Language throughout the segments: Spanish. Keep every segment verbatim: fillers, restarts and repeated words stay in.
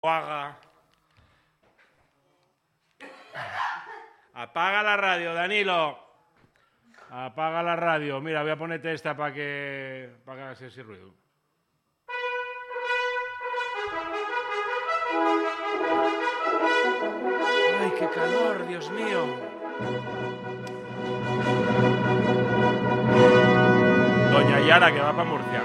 Haga. Apaga la radio, Danilo. Apaga la radio. Mira, voy a ponerte esta para que, para que hagas ese ruido. ¡Ay, qué calor, Dios mío! Doña Yara, que va para Murcia.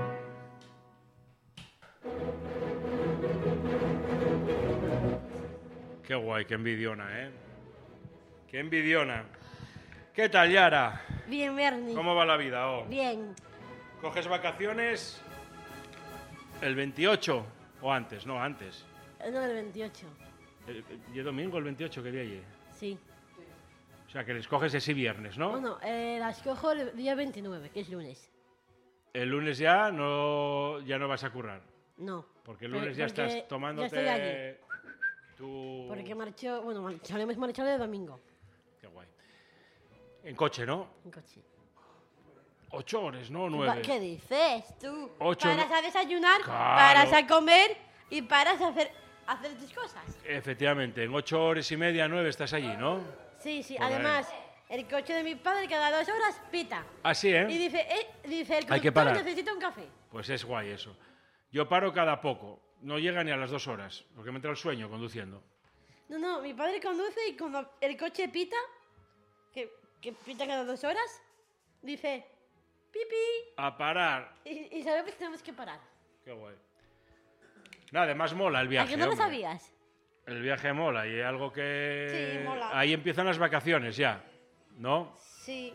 Qué guay, qué envidiona, ¿eh? Qué envidiona. ¿Qué tal, Yara? Bien, Bernie. ¿Cómo va la vida? Oh? Bien. ¿Coges vacaciones el veintiocho o antes? No, antes. No, el veintiocho. El, el domingo, el veintiocho, ¿qué día es? Sí. O sea, que les coges ese viernes, ¿no? Bueno, eh, las cojo el día veintinueve, que es lunes. El lunes ya no, ya no vas a currar. No. Porque el lunes ya porque estás tomándote... Ya estoy allí. Tu... Porque marchó... Bueno, marcharemos marchar de domingo. Qué guay. En coche, ¿no? En coche. Ocho horas, ¿no? Nueve. ¿Qué dices tú? Ocho, paras no... a desayunar, claro. paras a comer y paras a hacer, a hacer tus cosas. Efectivamente, en ocho horas y media, nueve estás allí, ¿no? Sí, sí. Pues Además, el coche de mi padre cada dos horas pita. Así, ¿eh? Y dice, eh, dice el Hay que conductor parar. necesita un café. Pues es guay eso. Yo paro cada poco. No llega ni a las dos horas, porque me entra el sueño conduciendo. No, no, mi padre conduce y cuando el coche pita, que, que pita cada dos horas, dice, pipi. A parar. Y, y sabemos que tenemos que parar. Qué guay. Nada, además mola el ¿A viaje. que no lo hombre. sabías? El viaje mola y es algo que... Sí, mola. Ahí empiezan las vacaciones ya, ¿no? Sí.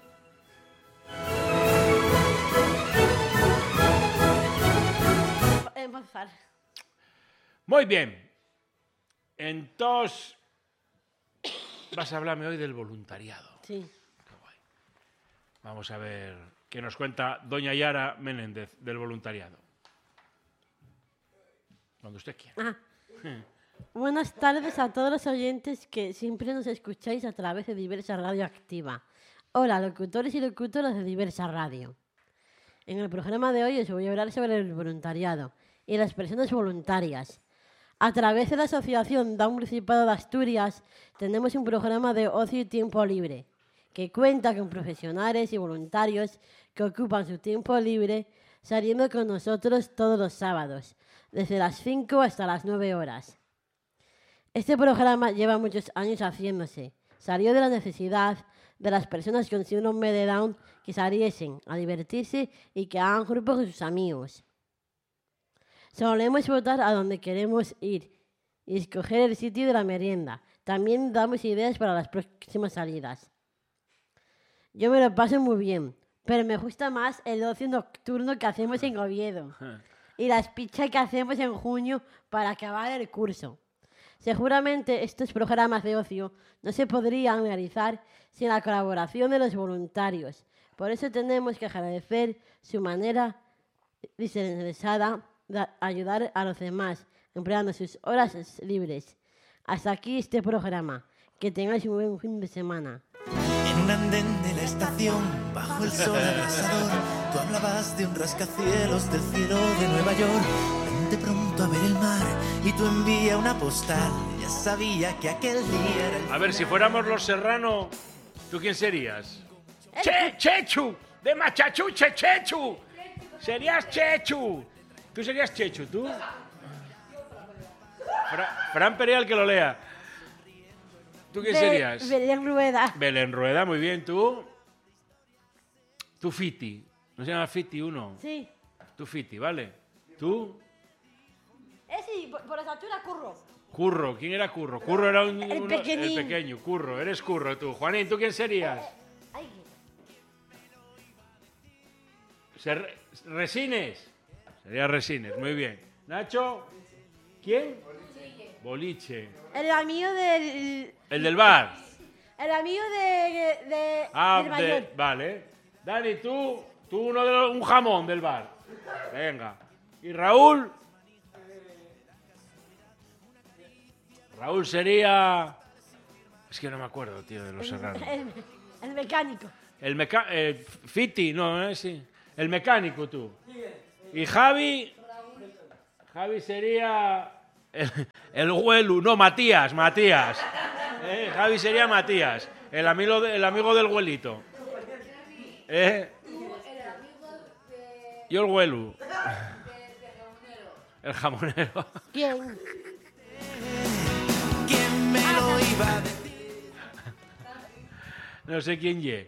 Empezar. Muy bien. Entonces, vas a hablarme hoy del voluntariado. Sí. Qué guay. Vamos a ver qué nos cuenta doña Yara Menéndez del voluntariado. Cuando usted quiera. Ah. Buenas tardes a todos los oyentes que siempre nos escucháis a través de Diversa Radio Activa. Hola, locutores y locutoras de Diversa Radio. En el programa de hoy os voy a hablar sobre el voluntariado y las personas voluntarias. A través de la Asociación da un Principado de Asturias tenemos un programa de ocio y tiempo libre que cuenta con profesionales y voluntarios que ocupan su tiempo libre saliendo con nosotros todos los sábados, desde las cinco hasta las nueve horas. Este programa lleva muchos años haciéndose. Salió de la necesidad de las personas con síndrome de Down que saliesen a divertirse y que hagan grupos con sus amigos. Solemos votar a donde queremos ir y escoger el sitio de la merienda. También damos ideas para las próximas salidas. Yo me lo paso muy bien, pero me gusta más el ocio nocturno que hacemos en Oviedo y las pizzas que hacemos en junio para acabar el curso. Seguramente estos programas de ocio no se podrían realizar sin la colaboración de los voluntarios. Por eso tenemos que agradecer su manera desinteresada de ayudar a los demás, empleando sus horas libres. Hasta aquí este programa. Que tengáis un buen fin de semana. En un andén de la estación, bajo el sol abrasador, tú hablabas de un rascacielos del cielo de Nueva York. De pronto a ver el mar y tú envía una postal. Ya sabía que aquel día era el... A ver, si fuéramos los Serrano, ¿tú quién serías? ¡Che, Chechu! ¡De Machachuche, Chechu! Serías Chechu. ¿Tú serías Chechu, tú? Fra- Fran Pereal, que lo lea. ¿Tú quién Be- serías? Belén Rueda. Belén Rueda, muy bien. ¿Tú? Tú Fiti. ¿No se llama Fiti uno? Sí. Tú Fiti, ¿vale? ¿Tú? Eh, sí, por, por esa altura curro. Curro. ¿Quién era Curro? Curro era un, El uno- pequeñín. el pequeño. Curro. Eres Curro, tú. Juanín, ¿tú quién serías? Ay, Ser- Resines. Sería Resines, muy bien. Nacho, ¿quién? Boliche. el amigo del... El del bar. El amigo de... de Ah, del mayor. de- vale. Dani, tú, tú uno de los- un jamón del bar. Venga. Y Raúl. Raúl sería... Es que no me acuerdo, tío, de los serranos. El, el mecánico. El meca... eh, Fiti, no, eh, sí. El mecánico, tú. Y Javi... Javi sería... El, el Huelu, no, Matías, Matías. ¿Eh? Javi sería Matías, el amigo, de, el amigo del Huelito. ¿Eh? Yo el Huelu. El jamonero. ¿Quién? ¿Quién me lo iba a decir? No sé quién ye.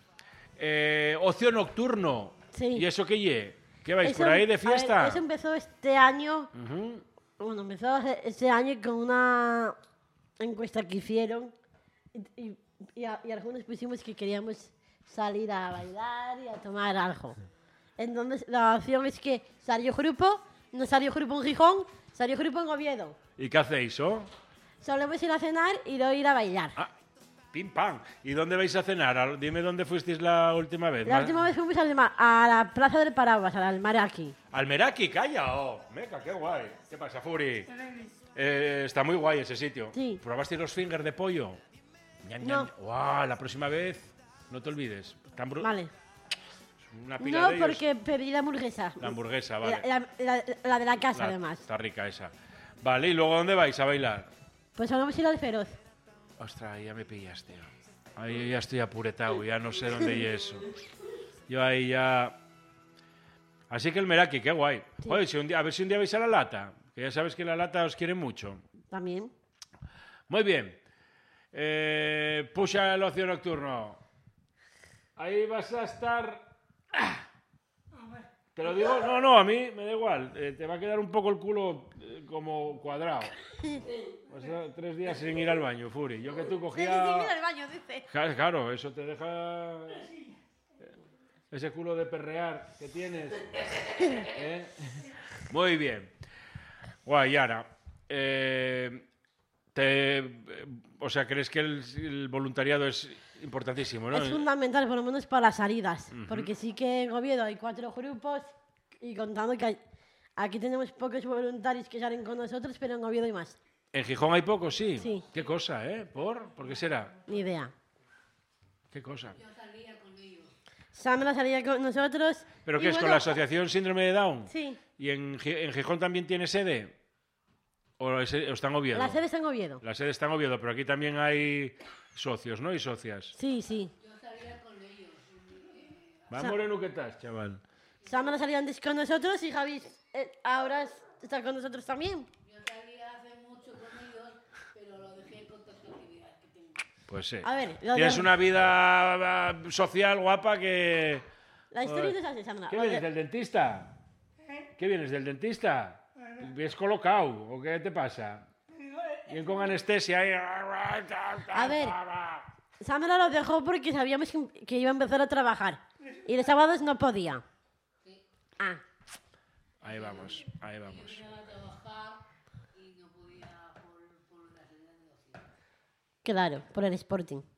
Eh, ocio nocturno. Sí. ¿Y eso qué ye? ¿Qué vais Eso- por ahí de a ver, fiesta? eso empezó este año. Ujú. Bueno, empezó este año con una encuesta que hicieron y, y- y a- y algunos pusimos que queríamos salir a bailar y a tomar algo. Entonces la opción es que salió grupo, no salió grupo en Gijón, salió grupo en Oviedo. ¿Y qué hacéis, oh? Solemos ir a cenar y luego ir a bailar. Ah, pim pam. ¿Y dónde vais a cenar? Al- Dime dónde fuisteis la última vez. La Ma- última vez fuimos al Alma- a la Plaza del Paraguas, al Almaraki. Al Meraki, calla. Oh, meca, qué guay. ¿Qué pasa, Furi? Eh, está muy guay ese sitio. Sí. ¿Probasteis los fingers de pollo? Ñam, ñam. No. Guau, la próxima vez, no te olvides. Tan bru- Vale. Una pila No, de ellos. porque pedí la hamburguesa. La hamburguesa, vale. La, la- la- la de la casa, La- además. Está rica esa. Vale, ¿y luego dónde vais a bailar? Pues solemos ir al Feroz. Ostras, ya me pillas, tío. Ahí ya estoy apuretado, ya no sé dónde y eso. Yo ahí ya... Así que el Meraki, qué guay. Joder, si un día- a ver si un día vais a la lata, que ya sabes que la lata os quiere mucho. También. Muy bien. Eh, Pusha el ocio nocturno. Ahí vas a estar... ¡Ah! Te lo digo, no, no, a mí me da igual. Eh, te va a quedar un poco el culo eh, como cuadrado. Vas a estar tres días sin ir al baño, Furi. Yo que tú cogía... al baño, dice. Claro, claro, eso te deja ese culo de perrear que tienes. ¿Eh? Muy bien. Guay, Yara. Eh, te, o sea, ¿crees que el, el voluntariado es importantísimo, no? Es fundamental, por lo menos para las salidas. Porque sí que en Oviedo hay cuatro grupos y contando que hay- aquí tenemos pocos voluntarios que salen con nosotros, pero en Oviedo hay más. ¿En Gijón hay pocos? Sí. Sí. ¿Qué cosa, eh? ¿Por? ¿Por qué será? Ni idea. ¿Qué cosa? Sandra salía con nosotros. ¿Pero y qué es? ¿Con bueno, la Asociación Síndrome de Down? Sí, ¿Y en, Gi- en Gijón también tiene sede? ¿O, es- o está en Oviedo? la sede está en Oviedo. La sede está en Oviedo, pero aquí también hay socios, ¿no? Y socias. Sí, sí. Va, Sa- Moreno, ¿qué tal, chaval? Sandra salía antes con nosotros y Javi eh, ahora está con nosotros también. Yo salía hace mucho con ellos, pero lo dejé con todas las actividades que tengo. Pues sí. A ver, lo Tienes de- una vida ah, social guapa que... La historia no es así, Sandra. ¿Qué Lo vienes de- del dentista? ¿Qué vienes del dentista? ¿Ves colocado o qué te pasa? Bien con anestesia ahí. A ver. Sandra lo dejó porque sabíamos que, que iba a empezar a trabajar. Y los sábados no podía. Ah, Ahí vamos, ahí vamos. Iba a trabajar y no podía por, por la salida de ocio. claro, por el Sporting.